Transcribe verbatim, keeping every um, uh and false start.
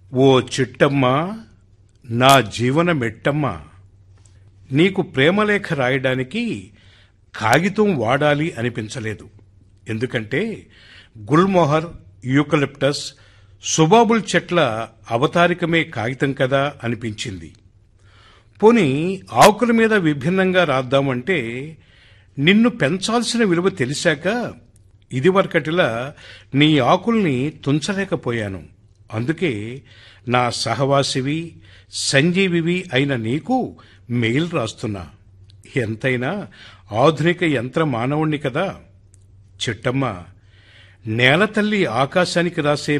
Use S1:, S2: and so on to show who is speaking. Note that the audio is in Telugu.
S1: ఓ చిట్టమ్మ, నా జీవన మెట్టమ్మ, నీకు ప్రేమలేఖ రాయడానికి కాగితం వాడాలి అనిపించలేదు. ఎందుకంటే గుల్మోహర్, యూకలిప్టస్, సుబాబుల్ చెట్ల అవతారికమే కాగితం కదా అనిపించింది. పోనీ ఆకుల మీద విభిన్నంగా రాద్దామంటే నిన్ను పెంచాల్సిన విలువ తెలిసాక ఇదివరకటిలా నీ ఆకుల్ని తుంచలేకపోయాను. అందుకే నా సహవాసివి, సంజీవివి అయిన నీకు మెయిల్ రాస్తున్నా. ఎంతైనా ఆధునిక యంత్ర మానవుణ్ణి కదా. చిట్టమ్మ, నేల తల్లి ఆకాశానికి రాసే